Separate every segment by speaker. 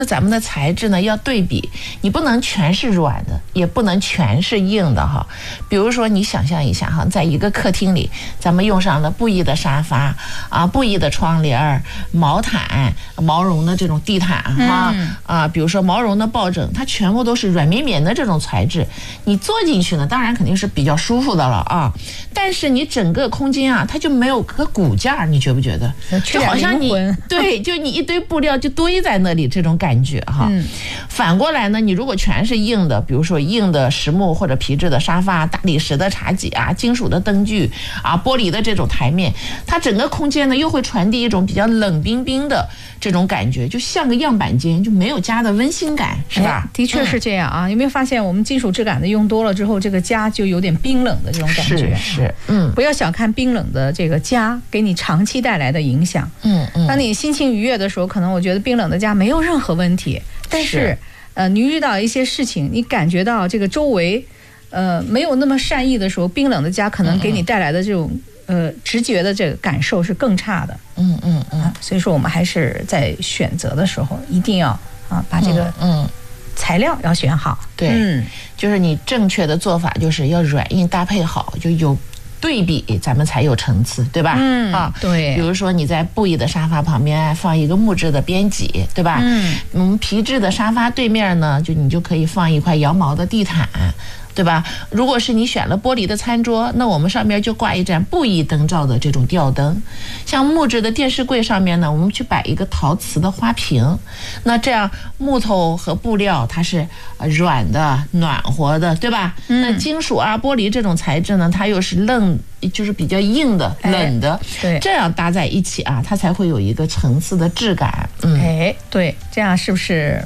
Speaker 1: 咱们的材质呢要对比，你不能全是软的，也不能全是硬的哈。比如说你想象一下哈，在一个客厅里，咱们用上了布艺的沙发啊，布艺的窗帘、毛毯、毛绒的这种地毯哈比如说毛绒的抱枕，它全部都是软绵绵的这种材质。你坐进去呢，当然肯定是比较舒服的了啊，但是你整个空间啊，它就没有个骨架，你觉不觉得？就好像你对，就你一堆布料就堆在那里这种感觉哈。反过来呢，你如果全是硬的，比如说硬的实木或者皮质的沙发、大理石的茶几啊、金属的灯具啊、玻璃的这种台面，它整个空间呢又会传递一种比较冷冰冰的这种感觉，就像个样板间，就没有家的温馨感，是吧？
Speaker 2: 的确是这样啊。有没有发现我们金属质感的用多了之后，这个家就有点冰冷的这种感觉？
Speaker 1: 是，
Speaker 2: 不要小看冰冷的这个家给你长期带来的影响。当你心情愉悦的时候，可能我觉得冰冷的家没有任何问题，但是你遇到一些事情，你感觉到这个周围没有那么善意的时候，冰冷的家可能给你带来的这种直觉的这个感受是更差的。所以说我们还是在选择的时候一定要把这个材料要选好。
Speaker 1: 对，就是你正确的做法就是要软硬搭配好，就有对比咱们才有层次，对吧？
Speaker 2: 对。
Speaker 1: 比如说你在布艺的沙发旁边放一个木质的边几，对吧？皮质的沙发对面呢，你就可以放一块羊毛的地毯，对吧？如果是你选了玻璃的餐桌，那我们上面就挂一盏布艺灯罩的这种吊灯。像木质的电视柜上面呢，我们去摆一个陶瓷的花瓶。那这样木头和布料它是软的、暖和的，对吧？那金属啊、玻璃这种材质呢，它又是就是比较硬的、冷的。
Speaker 2: 对，
Speaker 1: 这样搭在一起啊，它才会有一个层次的质感。
Speaker 2: 对，这样是不是？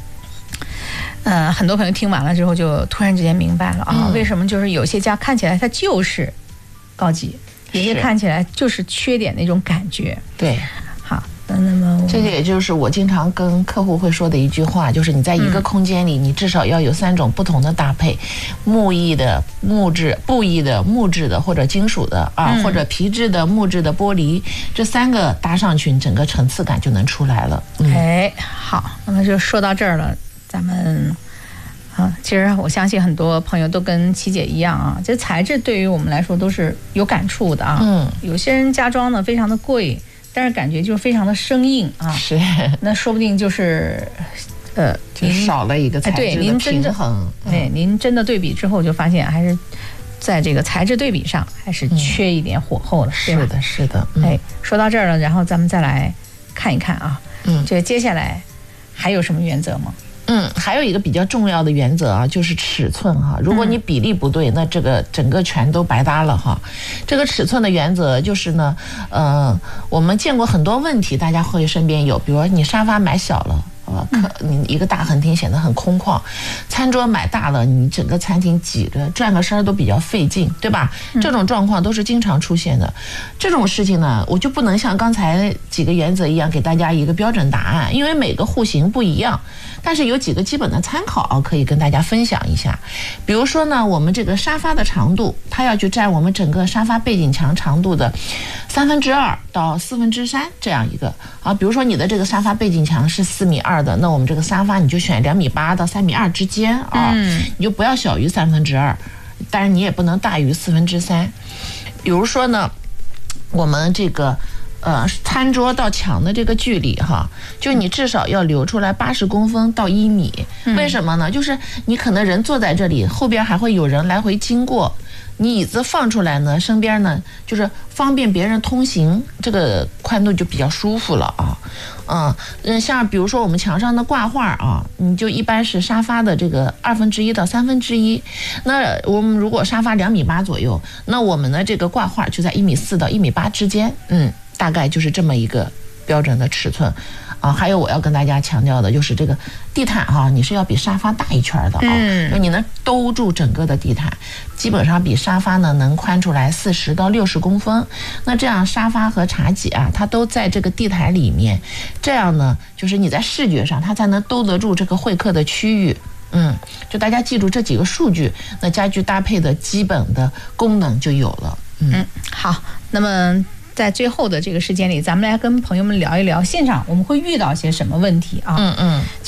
Speaker 2: 很多朋友听完了之后就突然之间明白了啊，为什么就是有些家看起来它就是高级，有些看起来就是缺点那种感觉。
Speaker 1: 对，
Speaker 2: 好，那么
Speaker 1: 这个也就是我经常跟客户会说的一句话，就是你在一个空间里，你至少要有3种不同的搭配：木艺的、木质、布艺的、木质的或者金属的或者皮质的、木质的、玻璃，这3个搭上去，你整个层次感就能出来了。
Speaker 2: 好，那么就说到这儿了。咱们其实我相信很多朋友都跟琪姐一样啊，这材质对于我们来说都是有感触的啊。有些人家装呢非常的贵，但是感觉就是非常的生硬啊。
Speaker 1: 是，
Speaker 2: 那说不定就是
Speaker 1: 就少了一个材质的平衡。
Speaker 2: 您真的对比之后就发现还是在这个材质对比上还是缺一点火候的。
Speaker 1: 是的。
Speaker 2: 说到这儿了，然后咱们再来看一看啊，这个接下来还有什么原则吗？
Speaker 1: 还有一个比较重要的原则啊，就是尺寸哈。如果你比例不对，那这个整个全都白搭了哈。这个尺寸的原则就是呢，我们见过很多问题，大家会身边有，比如说你沙发买小了。你一个大横厅显得很空旷，餐桌买大了，你整个餐厅挤着转个身都比较费劲，对吧？这种状况都是经常出现的。这种事情呢，我就不能像刚才几个原则一样给大家一个标准答案，因为每个户型不一样。但是有几个基本的参考可以跟大家分享一下。比如说呢，我们这个沙发的长度，它要去占我们整个沙发背景墙长度的2/3到3/4这样一个比如说你的这个沙发背景墙是4.2米的，那我们这个沙发你就选2.8米到3.2米之间你就不要小于2/3，但是你也不能大于4/3。比如说呢，我们这个餐桌到墙的这个距离就你至少要留出来80公分到1米。为什么呢？就是你可能人坐在这里，后边还会有人来回经过，你椅子放出来呢，身边呢就是方便别人通行，这个宽度就比较舒服了像比如说我们墙上的挂画你就一般是沙发的这个1/2到1/3。那我们如果沙发2.8米左右，那我们的这个挂画就在1.4米到1.8米之间。大概就是这么一个标准的尺寸还有我要跟大家强调的就是这个地毯你是要比沙发大一圈的你能兜住整个的地毯，基本上比沙发呢能宽出来40到60公分。那这样沙发和茶几它都在这个地毯里面，这样呢就是你在视觉上它才能兜得住这个会客的区域。就大家记住这几个数据，那家居搭配的基本的功能就有了。
Speaker 2: 好，那么在最后的这个时间里，咱们来跟朋友们聊一聊，现场我们会遇到些什么问题啊？